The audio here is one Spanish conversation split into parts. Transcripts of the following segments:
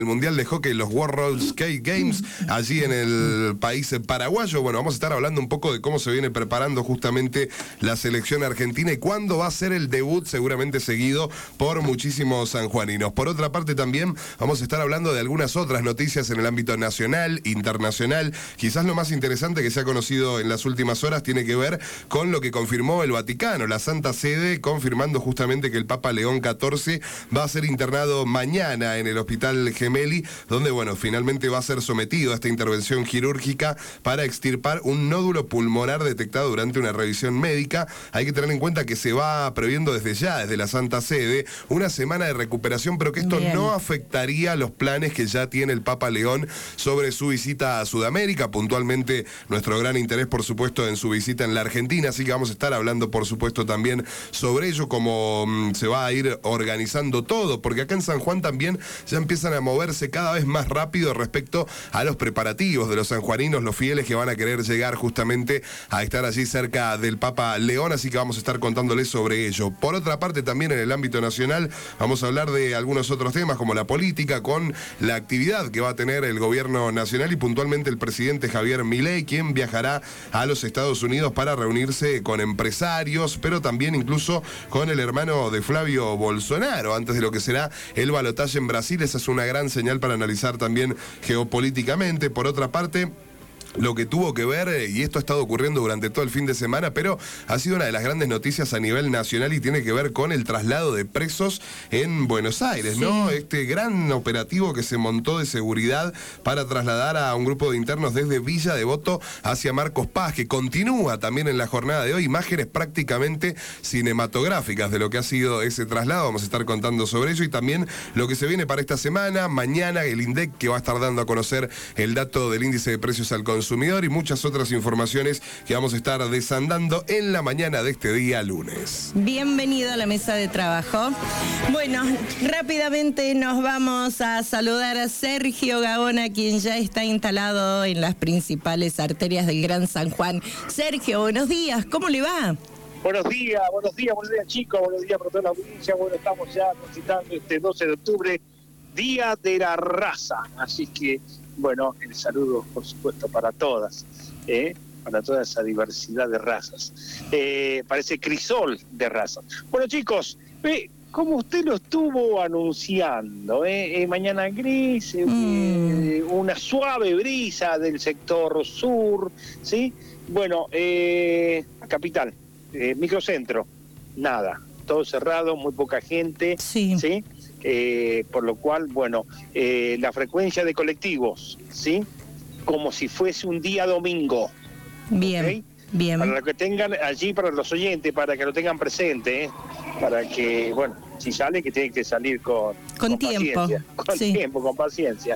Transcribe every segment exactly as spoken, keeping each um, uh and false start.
el Mundial de Hockey, los World Skate Games, allí en el país paraguayo. Bueno, vamos a estar hablando un poco de cómo se viene preparando justamente la selección argentina y cuándo va a ser el debut, seguramente seguido por muchísimos sanjuaninos. Por otra parte también vamos a estar hablando de algunas otras noticias en el ámbito nacional, internacional. Quizás lo más interesante que se ha conocido en las últimas horas tiene que ver con lo que confirmó el Vaticano, la Santa Sede, confirmando justamente que el Papa León catorce va a ser internado mañana en el Hospital Gemelli, donde, bueno, finalmente va a ser sometido a esta intervención quirúrgica para extirpar un nódulo pulmonar detectado durante una revisión médica. Hay que tener en cuenta que se va previendo desde ya, desde la Santa Sede, una semana de recuperación, pero que esto Bien. no afectaría los planes que ya tiene el Papa León sobre su visita a Sudamérica, puntualmente nuestro gran interés, por supuesto, en su visita en la Argentina, así que vamos a estar hablando, por supuesto, también sobre ello, cómo mmm, se va a ir organizando todo, porque acá en San Juan también ya empiezan a mover cada vez más rápido respecto a los preparativos de los sanjuaninos, los fieles que van a querer llegar justamente a estar allí cerca del Papa León, así que vamos a estar contándoles sobre ello. Por otra parte, también en el ámbito nacional vamos a hablar de algunos otros temas como la política, con la actividad que va a tener el gobierno nacional y puntualmente el presidente Javier Milei, quien viajará a los Estados Unidos para reunirse con empresarios, pero también incluso con el hermano de Flavio Bolsonaro, antes de lo que será el balotaje en Brasil. Esa es una gran señal para analizar también geopolíticamente. Por otra parte, lo que tuvo que ver, y esto ha estado ocurriendo durante todo el fin de semana, pero ha sido una de las grandes noticias a nivel nacional y tiene que ver con el traslado de presos en Buenos Aires, sí. ¿no? Este gran operativo que se montó de seguridad para trasladar a un grupo de internos desde Villa Devoto hacia Marcos Paz, que continúa también en la jornada de hoy. Imágenes prácticamente cinematográficas de lo que ha sido ese traslado. Vamos a estar contando sobre ello y también lo que se viene para esta semana. Mañana el INDEC, que va a estar dando a conocer el dato del índice de precios al consumidor consumidor y muchas otras informaciones que vamos a estar desandando en la mañana de este día lunes. Bienvenido a la mesa de trabajo. Bueno, rápidamente nos vamos a saludar a Sergio Gaona, quien ya está instalado en las principales arterias del Gran San Juan. Sergio, buenos días, ¿cómo le va? Buenos días, buenos días, buenos días chicos, buenos días para toda la audiencia. Bueno, estamos ya transitando este doce de octubre, Día de la Raza, así que bueno, el saludo, por supuesto, para todas, ¿eh? para toda esa diversidad de razas. Eh, parece crisol de razas. Bueno, chicos, eh, como usted lo estuvo anunciando, ¿eh? Eh, mañana gris, eh, mm. una suave brisa del sector sur, ¿sí? Bueno, eh, capital, eh, microcentro, nada, todo cerrado, muy poca gente, sí. ¿sí? Eh, por lo cual, bueno, eh, la frecuencia de colectivos, ¿sí? Como si fuese un día domingo. Bien, ¿okay? Bien. Para lo que tengan allí, para los oyentes, para que lo tengan presente, ¿eh? Para que, bueno, si sale, que tienen que salir con, con, con tiempo. Paciencia, con sí. tiempo, con paciencia.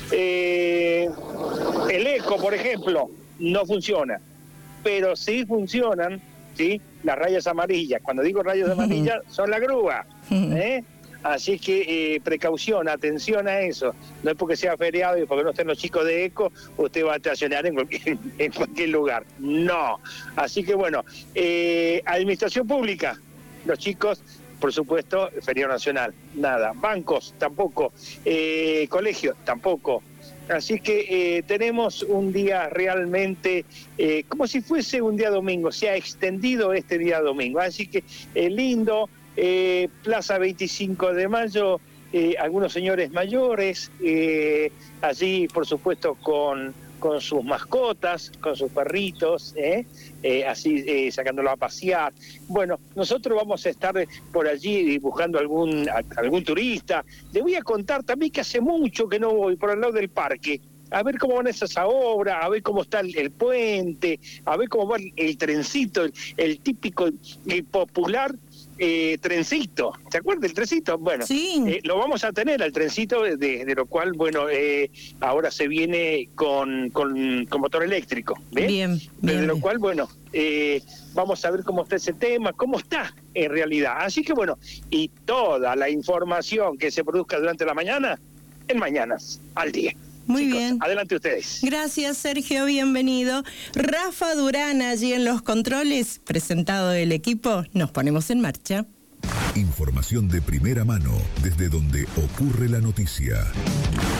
Eh, el eco, por ejemplo, no funciona, pero sí funcionan, ¿sí? Las rayas amarillas. Cuando digo rayas amarillas, son la grúa, ¿eh? Así que eh, precaución, atención a eso. No es porque sea feriado y porque no estén los chicos de ECO, usted va a estacionar en cualquier, en cualquier lugar. No. Así que bueno, eh, administración pública, los chicos, por supuesto, feriado nacional, nada. Bancos, tampoco. Eh, colegios, tampoco. Así que eh, tenemos un día realmente eh, como si fuese un día domingo. Se ha extendido este día domingo. Así que eh, lindo. Eh, Plaza veinticinco de mayo, eh, algunos señores mayores, eh, allí por supuesto con, con sus mascotas, con sus perritos, eh, eh, así eh, sacándolo a pasear. Bueno, nosotros vamos a estar por allí buscando algún, algún turista. Le voy a contar también que hace mucho que no voy por el lado del parque, a ver cómo van esas obras, a ver cómo está el, el puente, a ver cómo va el, el trencito, el, el típico, el popular Eh, trencito, ¿se acuerda el trencito? Bueno, sí. eh, lo vamos a tener al trencito, de, de lo cual, bueno, eh, ahora se viene con, con, con motor eléctrico, ¿ves? Bien, bien. De lo cual, bueno, eh, vamos a ver cómo está ese tema, cómo está en realidad. Así que, bueno, y toda la información que se produzca durante la mañana, en Mañanas al Día. Muy Chicos, bien. Adelante ustedes. Gracias, Sergio, bienvenido. Rafa Durán allí en los controles, presentado el equipo, nos ponemos en marcha. Información de primera mano desde donde ocurre la noticia.